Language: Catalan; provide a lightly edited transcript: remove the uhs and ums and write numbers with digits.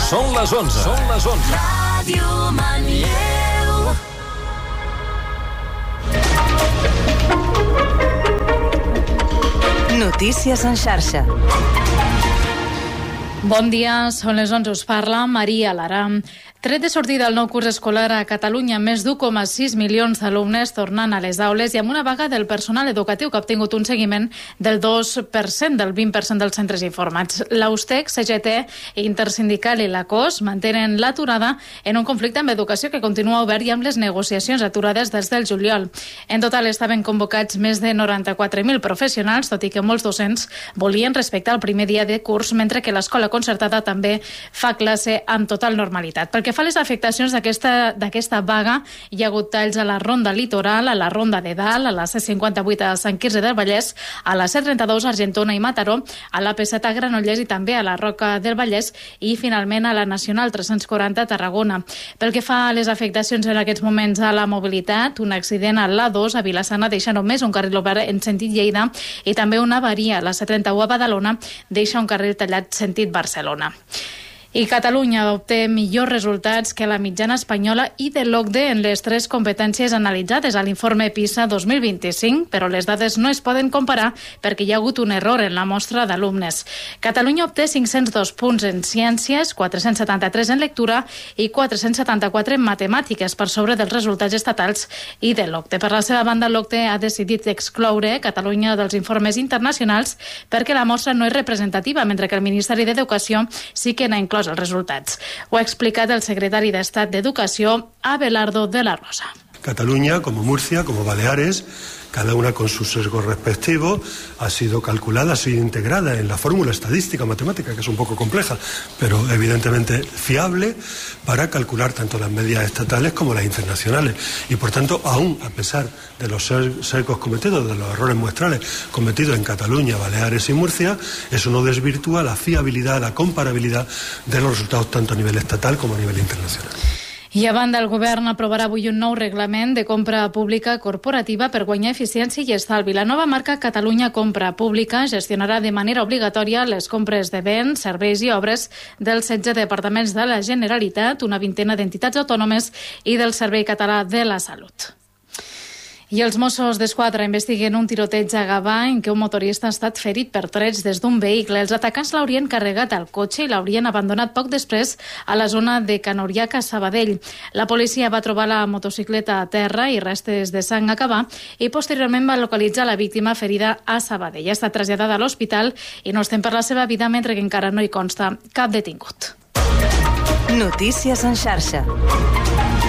Són les 11. Són les 11. Ràdio Manlleu. Notícies en xarxa. Bon dia, són les 11, us parla Maria Lara. Tret de sortida el nou curs escolar a Catalunya, més d'1,6 milions d'alumnes tornant a les aules i amb una vaga del personal educatiu que ha obtingut un seguiment del 2%, del 20% dels centres informats. L'Austec, CGT, Intersindical i la COS mantenen l'aturada en un conflicte amb educació que continua obert i amb les negociacions aturades des del juliol. En total estaven convocats més de 94.000 professionals, tot i que molts docents volien respectar el primer dia de curs, mentre que l'escola concertada també fa classe amb total normalitat. Pel que fa a les afectacions d'aquesta vaga, hi ha hagut talls a la Ronda Litoral, a la Ronda de Dalt, a la C58 a Sant Quirze del Vallès, a la C32 a Argentona i Mataró, a la P7 a Granollers i també a la Roca del Vallès i finalment a la Nacional 340 a Tarragona. Pel que fa a les afectacions en aquests moments a la mobilitat, un accident a l'A2 a Vilassana deixa només un carril obert en sentit Lleida i també una avaria a la C31 a Badalona deixa un carril tallat sentit Barcelona. I Catalunya obté millors resultats que la mitjana espanyola i de l'OCDE en les 3 competències analitzades a l'informe PISA 2025, però les dades no es poden comparar perquè hi ha hagut un error en la mostra d'alumnes. Catalunya obté 502 punts en ciències, 473 en lectura i 474 en matemàtiques, per sobre dels resultats estatals i de l'OCDE. Per la seva banda, l'OCDE ha decidit excloure Catalunya dels informes internacionals perquè la mostra no és representativa, mentre que el Ministeri d'Educació sí que n'ha inclòs els resultats. Ho ha explicat el secretari d'Estat d'Educació, Abelardo de la Rosa. Cataluña, como Murcia, como Baleares, cada una con sus sesgos respectivos, ha sido calculada, ha sido integrada en la fórmula estadística matemática, que es un poco compleja, pero evidentemente fiable para calcular tanto las medias estatales como las internacionales. Y por tanto, aún a pesar de los sesgos cometidos, de los errores muestrales cometidos en Cataluña, Baleares y Murcia, eso no desvirtúa la fiabilidad, la comparabilidad de los resultados tanto a nivel estatal como a nivel internacional. I a banda, el govern aprovarà avui un nou reglament de compra pública corporativa per guanyar eficiència i estalvi. La nova marca Catalunya Compra Pública gestionarà de manera obligatòria les compres de béns, serveis i obres dels 16 departaments de la Generalitat, una vintena d'entitats autònomes i del Servei Català de la Salut. I els Mossos d'Esquadra investiguen un tiroteig a Gavà en què un motorista ha estat ferit per trets des d'un vehicle. Els atacants l'haurien carregat al cotxe i l'haurien abandonat poc després a la zona de Can Oriac a Sabadell. La policia va trobar la motocicleta a terra i restes de sang a Gavà i posteriorment va localitzar la víctima ferida a Sabadell. Ha estat traslladada a l'hospital i no estem per la seva vida, mentre que encara no hi consta cap detingut. Notícies en xarxa.